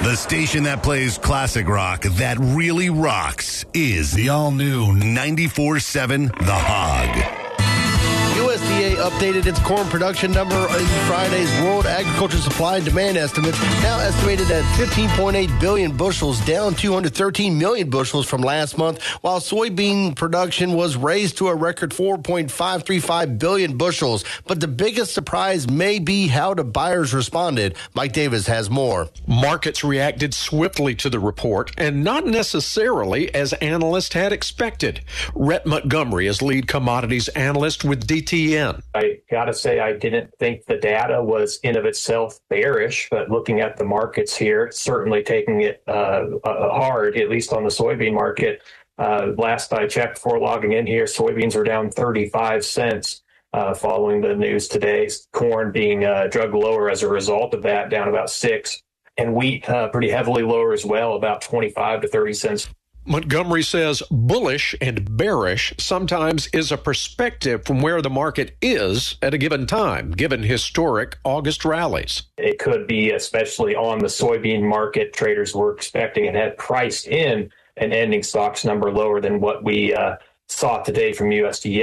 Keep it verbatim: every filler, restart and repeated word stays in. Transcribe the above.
The station that plays classic rock that really rocks is the all-new ninety-four seven The Hog. U S D A updated its corn production number in Friday's World Agriculture Supply and Demand estimates, now estimated at fifteen point eight billion bushels, down two hundred thirteen million bushels from last month, while soybean production was raised to a record four point five three five billion bushels. But the biggest surprise may be how the buyers responded. Mike Davis has more. Markets reacted swiftly to the report, and not necessarily as analysts had expected. Rhett Montgomery is lead commodities analyst with D T N. I got to say, I didn't think the data was in of itself bearish, but looking at the markets here, certainly taking it uh, uh, hard, at least on the soybean market. Uh, last I checked before logging in here, soybeans are down thirty-five cents uh, following the news today. Corn being uh, drugged lower as a result of that, down about six. And wheat uh, pretty heavily lower as well, about twenty-five to thirty cents. Montgomery says bullish and bearish sometimes is a perspective from where the market is at a given time, given historic August rallies. It could be, especially on the soybean market, traders were expecting and had priced in an ending stocks number lower than what we uh, saw today from U S D A.